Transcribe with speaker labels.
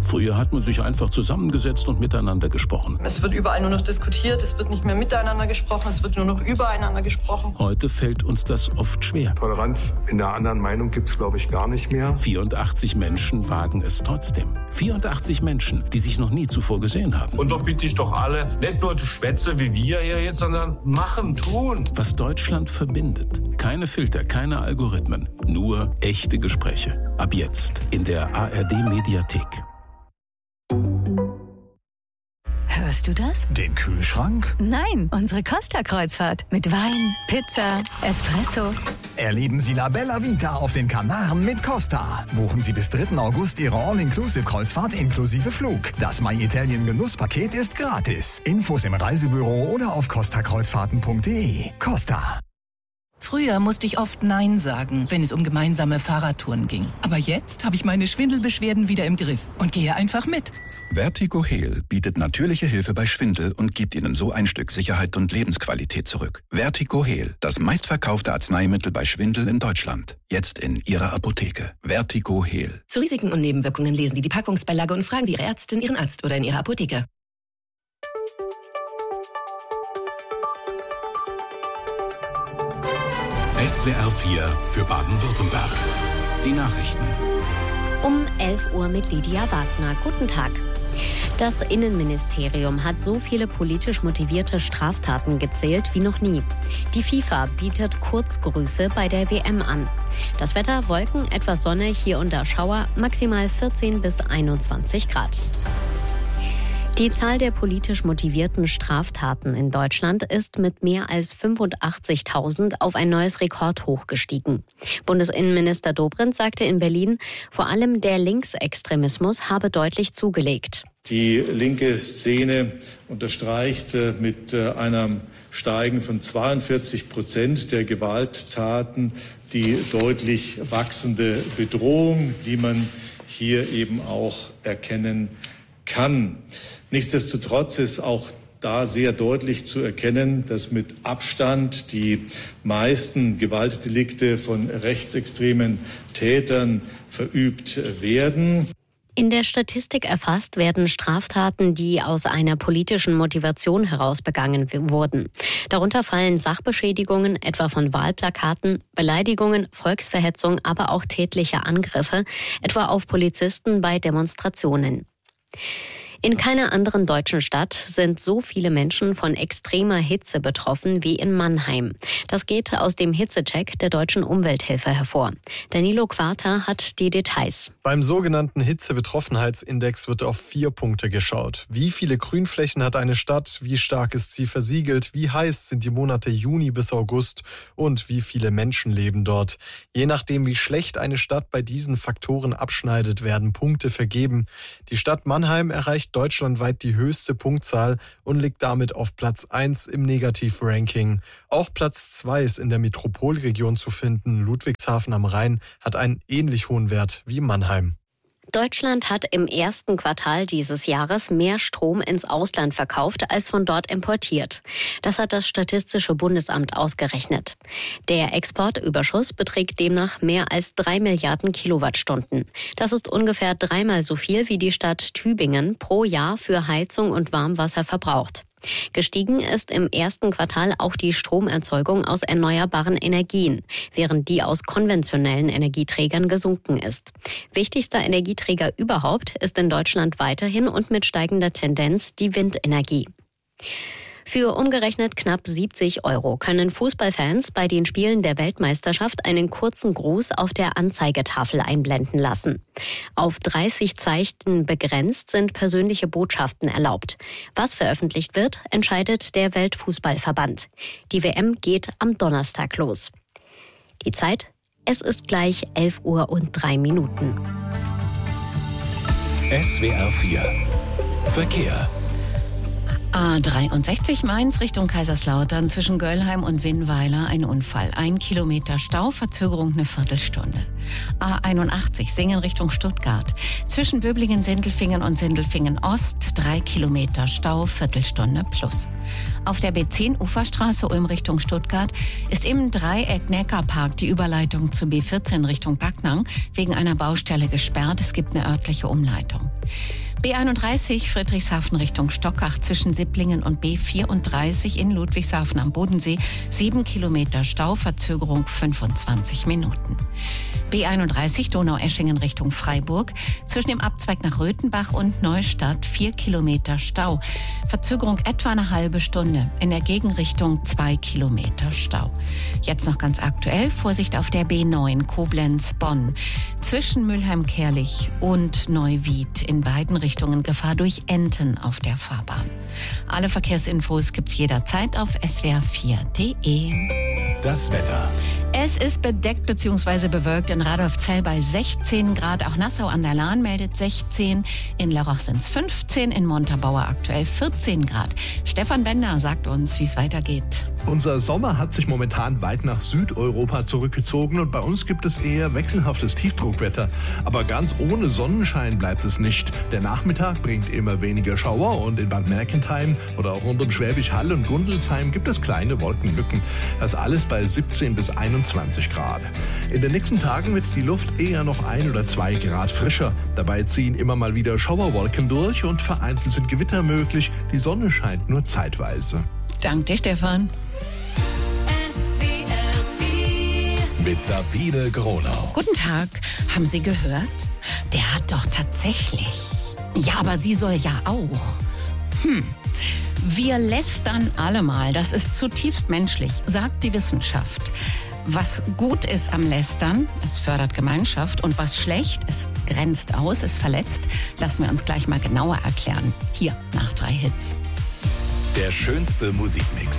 Speaker 1: Früher hat man sich einfach zusammengesetzt und miteinander gesprochen.
Speaker 2: Es wird überall nur noch diskutiert, es wird nicht mehr miteinander gesprochen, es wird nur noch übereinander gesprochen.
Speaker 1: Heute fällt uns das oft schwer.
Speaker 3: Toleranz in der anderen Meinung gibt es, glaube ich, gar nicht mehr.
Speaker 1: 84 Menschen wagen es trotzdem. 84 Menschen, die sich noch nie zuvor gesehen haben.
Speaker 4: Und doch bitte ich doch alle, nicht nur Schwätze wie wir hier jetzt, sondern machen, tun.
Speaker 1: Was Deutschland verbindet. Keine Filter, keine Algorithmen, nur echte Gespräche. Ab jetzt in der ARD-Mediathek.
Speaker 5: Hörst du das?
Speaker 6: Den Kühlschrank?
Speaker 5: Nein, unsere Costa-Kreuzfahrt. Mit Wein, Pizza, Espresso.
Speaker 6: Erleben Sie La Bella Vita auf den Kanaren mit Costa. Buchen Sie bis 3. August Ihre All-Inclusive-Kreuzfahrt inklusive Flug. Das My Italien Genusspaket ist gratis. Infos im Reisebüro oder auf costakreuzfahrten.de. Costa.
Speaker 7: Früher musste ich oft Nein sagen, wenn es um gemeinsame Fahrradtouren ging. Aber jetzt habe ich meine Schwindelbeschwerden wieder im Griff und gehe einfach mit.
Speaker 8: Vertigo Heal bietet natürliche Hilfe bei Schwindel und gibt Ihnen so ein Stück Sicherheit und Lebensqualität zurück. Vertigo Heal, das meistverkaufte Arzneimittel bei Schwindel in Deutschland. Jetzt in Ihrer Apotheke. Vertigo Heal.
Speaker 9: Zu Risiken und Nebenwirkungen lesen Sie die Packungsbeilage und fragen Sie Ihre Ärztin, Ihren Arzt oder in Ihrer Apotheke.
Speaker 10: SWR 4 für Baden-Württemberg. Die Nachrichten.
Speaker 11: Um 11 Uhr mit Lydia Wagner. Guten Tag. Das Innenministerium hat so viele politisch motivierte Straftaten gezählt wie noch nie. Die FIFA bietet Kurzgrüße bei der WM an. Das Wetter: Wolken, etwas Sonne, hier und da Schauer, maximal 14 bis 21 Grad. Die Zahl der politisch motivierten Straftaten in Deutschland ist mit mehr als 85.000 auf ein neues Rekordhoch gestiegen. Bundesinnenminister Dobrindt sagte in Berlin, vor allem der Linksextremismus habe deutlich zugelegt.
Speaker 12: Die linke Szene unterstreicht mit einem Steigen von 42% der Gewalttaten die deutlich wachsende Bedrohung, die man hier eben auch erkennen kann. Nichtsdestotrotz ist auch da sehr deutlich zu erkennen, dass mit Abstand die meisten Gewaltdelikte von rechtsextremen Tätern verübt werden.
Speaker 11: In der Statistik erfasst werden Straftaten, die aus einer politischen Motivation heraus begangen wurden. Darunter fallen Sachbeschädigungen, etwa von Wahlplakaten, Beleidigungen, Volksverhetzung, aber auch tätliche Angriffe, etwa auf Polizisten bei Demonstrationen. In keiner anderen deutschen Stadt sind so viele Menschen von extremer Hitze betroffen wie in Mannheim. Das geht aus dem Hitzecheck der Deutschen Umwelthilfe hervor. Danilo Quarta hat die Details.
Speaker 13: Beim sogenannten Hitzebetroffenheitsindex wird auf 4 Punkte geschaut. Wie viele Grünflächen hat eine Stadt? Wie stark ist sie versiegelt? Wie heiß sind die Monate Juni bis August? Und wie viele Menschen leben dort? Je nachdem, wie schlecht eine Stadt bei diesen Faktoren abschneidet, werden Punkte vergeben. Die Stadt Mannheim erreicht deutschlandweit die höchste Punktzahl und liegt damit auf Platz 1 im Negativ-Ranking. Auch Platz 2 ist in der Metropolregion zu finden. Ludwigshafen am Rhein hat einen ähnlich hohen Wert wie Mannheim.
Speaker 11: Deutschland hat im ersten Quartal dieses Jahres mehr Strom ins Ausland verkauft, als von dort importiert. Das hat das Statistische Bundesamt ausgerechnet. Der Exportüberschuss beträgt demnach mehr als 3 Milliarden Kilowattstunden. Das ist ungefähr 3-mal so viel, wie die Stadt Tübingen pro Jahr für Heizung und Warmwasser verbraucht. Gestiegen ist im ersten Quartal auch die Stromerzeugung aus erneuerbaren Energien, während die aus konventionellen Energieträgern gesunken ist. Wichtigster Energieträger überhaupt ist in Deutschland weiterhin und mit steigender Tendenz die Windenergie. Für umgerechnet knapp 70 € können Fußballfans bei den Spielen der Weltmeisterschaft einen kurzen Gruß auf der Anzeigetafel einblenden lassen. Auf 30 Zeichen begrenzt sind persönliche Botschaften erlaubt. Was veröffentlicht wird, entscheidet der Weltfußballverband. Die WM geht am Donnerstag los. Die Zeit? Es ist gleich 11:03 Uhr.
Speaker 10: SWR 4 Verkehr.
Speaker 14: A63 Mainz Richtung Kaiserslautern zwischen Göllheim und Winnweiler ein Unfall. 1 Kilometer Stau, Verzögerung eine Viertelstunde. A81 Singen Richtung Stuttgart. Zwischen Böblingen-Sindelfingen und Sindelfingen-Ost 3 Kilometer Stau, Viertelstunde plus. Auf der B10 Uferstraße Ulm Richtung Stuttgart ist im Dreieck Neckarpark die Überleitung zu B14 Richtung Backnang wegen einer Baustelle gesperrt. Es gibt eine örtliche Umleitung. B31 Friedrichshafen Richtung Stockach zwischen Sipplingen und B34 in Ludwigshafen am Bodensee 7 Kilometer Stau, Verzögerung 25 Minuten. B31 Donaueschingen Richtung Freiburg zwischen dem Abzweig nach Röthenbach und Neustadt 4 Kilometer Stau, Verzögerung etwa eine halbe Stunde, in der Gegenrichtung 2 Kilometer Stau. Jetzt noch ganz aktuell, Vorsicht auf der B9 Koblenz-Bonn zwischen Mülheim-Kerlich und Neuwied in beiden Richtungen Gefahr durch Enten auf der Fahrbahn. Alle Verkehrsinfos gibt's jederzeit auf swr4.de.
Speaker 10: Das Wetter.
Speaker 14: Es ist bedeckt bzw. bewölkt in Radolfzell bei 16 Grad. Auch Nassau an der Lahn meldet 16. In Lörrach sind es 15. In Montabaur aktuell 14 Grad. Stefan Bender sagt uns, wie es weitergeht.
Speaker 15: Unser Sommer hat sich momentan weit nach Südeuropa zurückgezogen und bei uns gibt es eher wechselhaftes Tiefdruckwetter. Aber ganz ohne Sonnenschein bleibt es nicht. Der Nachmittag bringt immer weniger Schauer und in Bad Mergentheim oder auch rund um Schwäbisch Hall und Gundelsheim gibt es kleine Wolkenlücken. Das alles bei 17 bis 21 Grad. In den nächsten Tagen wird die Luft eher noch 1 oder 2 Grad frischer. Dabei ziehen immer mal wieder Schauerwolken durch und vereinzelt sind Gewitter möglich. Die Sonne scheint nur zeitweise.
Speaker 14: Dank dir, Stefan.
Speaker 10: Mit Sabine Gronau.
Speaker 14: Guten Tag. Haben Sie gehört? Der hat doch tatsächlich. Ja, aber sie soll ja auch. Wir lästern alle mal. Das ist zutiefst menschlich, sagt die Wissenschaft. Was gut ist am Lästern, es fördert Gemeinschaft. Und was schlecht, es grenzt aus, es verletzt, lassen wir uns gleich mal genauer erklären. Hier nach 3 Hits.
Speaker 10: Der schönste Musikmix.